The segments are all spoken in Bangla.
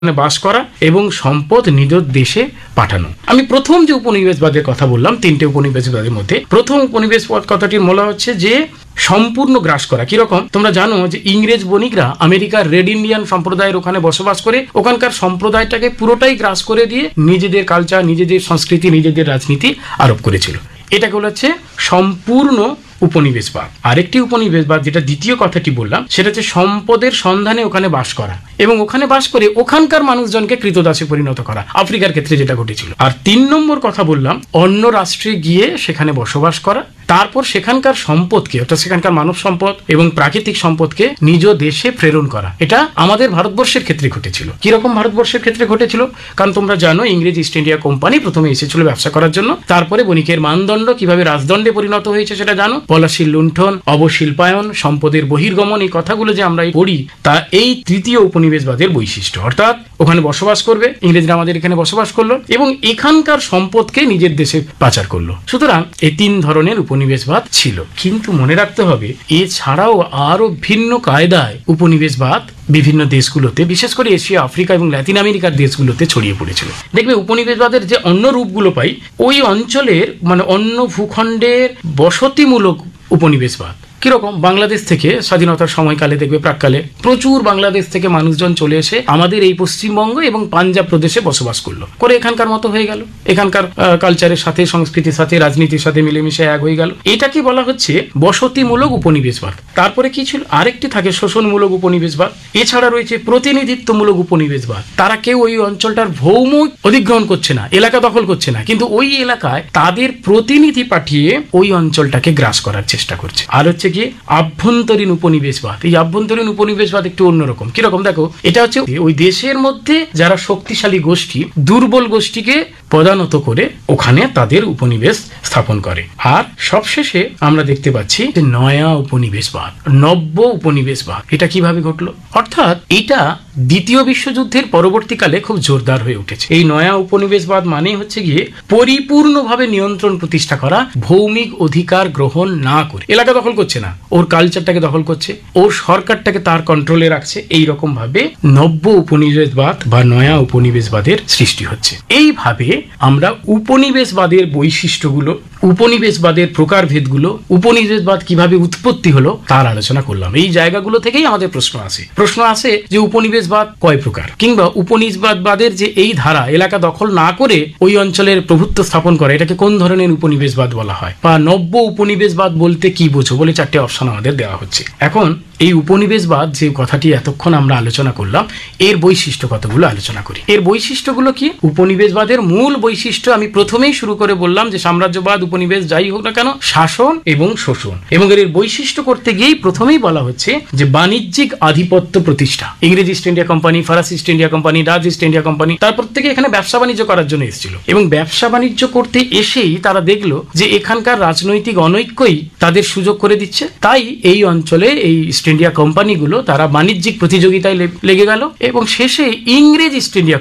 বাস করা এবং সম্পদ নিজ দেশে পাঠানো। আমি প্রথম যে উপনিবেশবাদের কথা বললাম, তিনটে উপনিবেশবাদের মধ্যে প্রথম উপনিবেশবাদ কথাটির মূল হচ্ছে যে সম্পূর্ণ গ্রাস করা। কিরকম? তোমরা জানো যে ইংরেজ বণিকরা আমেরিকার রেড ইন্ডিয়ান সম্প্রদায়ের ওখানে বসবাস করে ওখানকার সম্প্রদায়টাকে পুরোটাই গ্রাস করে দিয়ে নিজেদের কালচার, নিজেদের সংস্কৃতি, নিজেদের রাজনীতি আরোপ করেছিল। এটাকে বলা হচ্ছে সম্পূর্ণ উপনিবেশবাদ। আরেকটি উপনিবেশবাদ, যেটা দ্বিতীয় কথাটি বললাম, সেটা হচ্ছে সম্পদের সন্ধানে ওখানে বাস করা এবং ওখানে বাস করে ওখানকার মানুষজনকে কৃতদাসে পরিণত করা, আফ্রিকার ক্ষেত্রে যেটা ঘটেছিল। আর 3 নম্বর কথা বললাম অন্য রাষ্ট্রে গিয়ে সেখানে বসবাস করা, তারপর সেখানকার সম্পদকে, অর্থাৎ সেখানকার মানব সম্পদ এবং প্রাকৃতিক সম্পদকে নিজ দেশে প্রেরণ করা। এটা আমাদের ভারতবর্ষের ক্ষেত্রে ঘটেছিল। কিরকম ভারতবর্ষের ক্ষেত্রে ঘটেছিল? কারণ তোমরা জানো ইংরেজ ইস্ট ইন্ডিয়া কোম্পানি প্রথমে এসেছিল ব্যবসা করার জন্য, তারপরে বণিকের মানদণ্ড কিভাবে রাজদণ্ডে পরিণত হয়েছে সেটা জানো। পলাশির লুণ্ঠন, অবশিল্পায়ন, সম্পদের বহির্গমন, এই কথাগুলো যে আমরা পড়ি তা এই তৃতীয় উপনিবেশবাদের বৈশিষ্ট্য। অর্থাৎ ওখানে বসবাস করবে, ইংরেজরা আমাদের এখানে বসবাস করলো এবং এখানকার সম্পদকে নিজের দেশে পাচার করলো। সুতরাং এই 3 ধরনের উপনিবেশবাদ ছিল। কিন্তু মনে রাখতে হবে এছাড়াও আরো ভিন্ন কায়দায় উপনিবেশবাদ বিভিন্ন দেশগুলোতে, বিশেষ করে এশিয়া, আফ্রিকা এবং লাতিন আমেরিকার দেশগুলোতে ছড়িয়ে পড়েছিল। দেখবে উপনিবেশবাদের যে অন্য রূপগুলো পাই ওই অঞ্চলের, মানে অন্য ভূখণ্ডের বসতিমূলক উপনিবেশবাদ। কিরকম? বাংলাদেশ থেকে স্বাধীনতার সময়কালে দেখবে প্রাককালে প্রচুর বাংলাদেশ থেকে মানুষজন চলে এসে আমাদের এই পশ্চিমবঙ্গ এবং পাঞ্জাব প্রদেশে বসবাস করলো, করে এখানকার মতো হয়ে গেল, এখানকার কালচারের সাথে, সংস্কৃতির সাথে, রাজনীতির সাথে মিলেমিশে এক হয়ে গেল। এটাকে বলা হচ্ছে বসতিমূলক উপনিবেশবাদ। তারপরে কি ছিল? আরেকটি থাকে শোষণমূলক উপনিবেশবাদ। এছাড়া রয়েছে প্রতিনিধিত্বমূলক উপনিবেশবাদ। তারা কেউ ওই অঞ্চলটার ভৌম অধিগ্রহণ করছে না, এলাকা দখল করছে না, কিন্তু ওই এলাকায় তাদের প্রতিনিধি পাঠিয়ে ওই অঞ্চলটাকে গ্রাস করার চেষ্টা করছে। আর হচ্ছে কি আভ্যন্তরীণ উপনিবেশবাদ। এই আভ্যন্তরীণ উপনিবেশবাদ একটু অন্যরকম। কিরকম? দেখো, এটা হচ্ছে ওই দেশের মধ্যে যারা শক্তিশালী গোষ্ঠী দুর্বল গোষ্ঠীকে পদানত করে ওখানে তাদের উপনিবেশ স্থাপন করে। আর সবশেষে আমরা দেখতে পাচ্ছি যে নয়া উপনিবেশবাদ, নব্য উপনিবেশবাদ। এটা কিভাবে ঘটলো? অর্থাৎ এটা দ্বিতীয় বিশ্বযুদ্ধের পরবর্তীকালে খুব জোরদার হয়ে উঠেছে। এই নয়া উপনিবেশবাদ মানে হচ্ছে গিয়ে পরিপূর্ণভাবে নিয়ন্ত্রণ প্রতিষ্ঠা করা, ভৌমিক অধিকার গ্রহণ না করে, এলাকা দখল করছে না, ওর কালচারটাকে দখল করছে, ওর সরকারটাকে তার কন্ট্রোলে রাখছে। এই রকম ভাবে নব্য উপনিবেশবাদ বা নয়া উপনিবেশবাদের সৃষ্টি হচ্ছে। এইভাবে আমরা উপনিবেশবাদের বৈশিষ্ট্যগুলো, উপনিবেশবাদের প্রকারভেদগুলো, উপনিবেশবাদ কিভাবে উৎপত্তি হলো তার আলোচনা করলাম। এই জায়গাগুলো থেকেই আমাদের প্রশ্ন আসে যে উপনিবেশবাদ কয় প্রকার, কিংবা উপনিবেশবাদের যে এই ধারা এলাকা দখল না করে ওই অঞ্চলের প্রভুত্ব স্থাপন করে, এটাকে কোন ধরনের উপনিবেশবাদ বলা হয়, বা নব্য উপনিবেশবাদ বলতে কি বোঝো বলে 4টে অপশন আমাদের দেওয়া হচ্ছে। এখন এই উপনিবেশবাদ যে কথাটি এতক্ষণ আমরা আলোচনা করলাম, এর বৈশিষ্ট্য কতগুলো আলোচনা করি। এর বৈশিষ্ট্যগুলো কি? উপনিবেশবাদের মূল বৈশিষ্ট্য আমি প্রথমেই শুরু করে বললাম যে সাম্রাজ্যবাদ, উপনিবেশ যাই হোক না কেন, শাসন এবং শোষণ। এবং এর বৈশিষ্ট্য করতে গিয়েই প্রথমেই বলা হচ্ছে যে বাণিজ্যিক আধিপত্য প্রতিষ্ঠা। ইংরেজ ইস্ট ইন্ডিয়া কোম্পানি, ফরাসি east India company, Dutch east India company, তার প্রত্যেকে এখানে ব্যবসা বাণিজ্য করার জন্য এসেছিল এবং ব্যবসা বাণিজ্য করতে এসেই তারা দেখলো যে এখানকার রাজনৈতিক অনৈক্যই তাদের সুযোগ করে দিচ্ছে। তাই এই অঞ্চলে এই ইস্ট ইন্ডিয়া কোম্পানিগুলো তারা বাণিজ্যিক প্রতিযোগিতায় লেগে গেল এবং শেষে ইংরেজ ইস্ট ইন্ডিয়া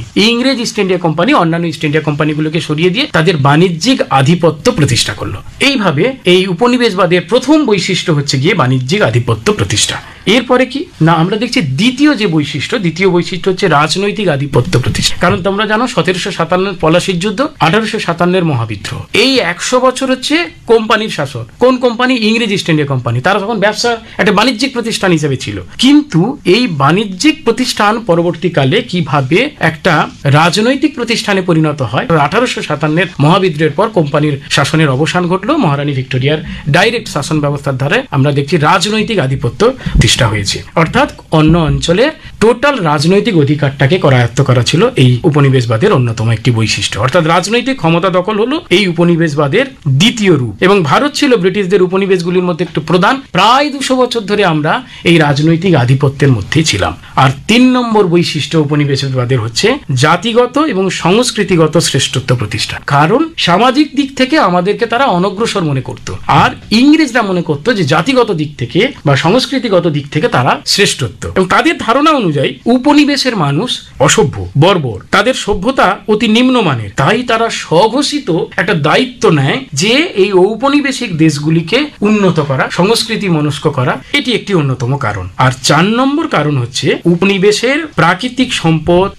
কোম্পানি অন্যান্য ইস্ট ইন্ডিয়া কোম্পানিগুলোকে সরিয়ে দিয়ে তাদের বাণিজ্যিক আধিপত্য প্রতিষ্ঠা করলো। এইভাবে এই উপনিবেশবাদের প্রথম বৈশিষ্ট্য হচ্ছে গিয়ে বাণিজ্যিক আধিপত্য প্রতিষ্ঠা। এরপরে কি না, আমরা দেখছি দ্বিতীয় বৈশিষ্ট্য হচ্ছে রাজনৈতিক আধিপত্য প্রতিষ্ঠা। কারণ তোমরা জানো 1757 পলাশির যুদ্ধ, 1857 মহাবিদ্রোহ, এই 100 বছর হচ্ছে কোম্পানির শাসন। কোন কোম্পানি? ইংরেজ ইস্ট ইন্ডিয়া কোম্পানি। তারা তখন ব্যবসা একটা বাণিজ্যিক প্রতিষ্ঠান হিসেবে ছিল, কিন্তু এই বাণিজ্যিক প্রতিষ্ঠান পরবর্তীকালে কিভাবে একটা রাজনৈতিক প্রতিষ্ঠানে পরিণত হয়। 1857 মহাবিদ্রোহের পর কোম্পানির শাসনের অবসান ঘটলো, মহারানী ভিক্টোরিয়ার ডাইরেক্ট শাসন ব্যবস্থার ধারে আমরা দেখছি রাজনৈতিক আধিপত্য প্রতিষ্ঠা হয়েছে। অর্থাৎ অন্য অঞ্চলে টোটাল রাজনৈতিক অধিকারটাকে করায়ত্ত করা ছিল এই উপনিবেশবাদের অন্যতম একটি বৈশিষ্ট্য। অর্থাৎ রাজনৈতিক ক্ষমতা দখল হলো এই উপনিবেশবাদের দ্বিতীয় রূপ। এবং ভারত ছিল ব্রিটিশদের উপনিবেশগুলির মধ্যে একটু প্রধান। প্রায় 200 বছর ধরে আমরা এই রাজনৈতিক আধিপত্যের মধ্যেই ছিলাম। আর 3 নম্বর বৈশিষ্ট্য উপনিবেশবাদের হচ্ছে জাতিগত এবং সংস্কৃতিগত শ্রেষ্ঠত্ব প্রতিষ্ঠা। কারণ সামাজিক দিক থেকে আমাদেরকে তারা অনগ্রসর মনে করত, আর ইংরেজরা মনে করত যে জাতিগত দিক থেকে বা সংস্কৃতিগত দিক দিক থেকে তারা শ্রেষ্ঠত্ব, এবং তাদের ধারণা অনুযায়ী উপনিবেশের মানুষ অসভ্য, বর্বর, তাদের সভ্যতা অতি নিম্নমানের। তাই তারা স্বঘোষিত একটা দায়িত্ব নেয় যে এই ঔপনিবেশিক দেশগুলিকে উন্নত করা, সংস্কৃতি মনস্ক করা। এটি একটি অন্যতম কারণ। আর 4 নম্বর কারণ হচ্ছে উপনিবেশের প্রাকৃতিক সম্পদ,